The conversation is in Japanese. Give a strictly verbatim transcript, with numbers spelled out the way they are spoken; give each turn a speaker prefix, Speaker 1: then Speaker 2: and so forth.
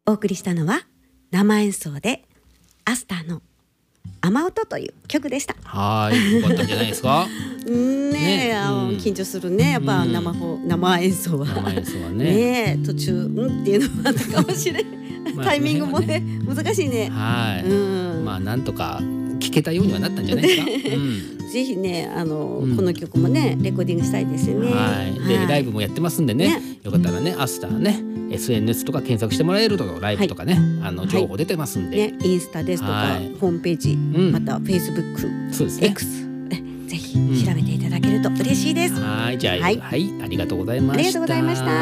Speaker 1: お送りしたのは生演奏でアスターの雨音という曲でした。
Speaker 2: はい、よかったんじゃないですか。
Speaker 1: うんねえ、
Speaker 2: ね
Speaker 1: あの
Speaker 2: うん
Speaker 1: 緊張するね、やっぱ
Speaker 2: うん
Speaker 1: 生放、生演奏は
Speaker 2: 生演奏はね。
Speaker 1: ねえ、途中うんっていうのもあったかもしれん
Speaker 2: まあ
Speaker 1: タイミングもね難しいね。
Speaker 2: はい、
Speaker 1: うん
Speaker 2: まあなんとか聞けたようにはなったんじゃないですか。うん
Speaker 1: ぜひね、あの、
Speaker 2: うん
Speaker 1: この曲もねレコーディングしたいですよね。
Speaker 2: はい、でライブもやってますんでね、
Speaker 1: ね
Speaker 2: よかったらねアスターね エスエヌエス とか検索してもらえるとライブとかね、あの情報出てますんで、
Speaker 1: ね、インスタですとか、
Speaker 2: はい
Speaker 1: ホームページ、
Speaker 2: ん
Speaker 1: またフェイスブック、
Speaker 2: そうですね
Speaker 1: X、えぜひ調べていただけると嬉しいです。
Speaker 2: はい、じゃあ、
Speaker 1: は
Speaker 2: はいい、ありがとうございました。
Speaker 1: ありがとうございました。